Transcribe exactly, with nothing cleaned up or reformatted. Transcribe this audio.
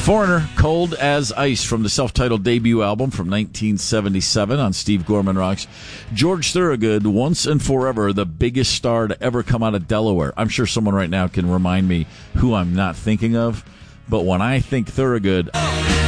Foreigner, Cold as Ice from the self-titled debut album from nineteen seventy-seven on Steve Gorman Rocks. George Thorogood, Once and Forever, the biggest star to ever come out of Delaware. I'm sure someone right now can remind me who I'm not thinking of, but when I think Thorogood,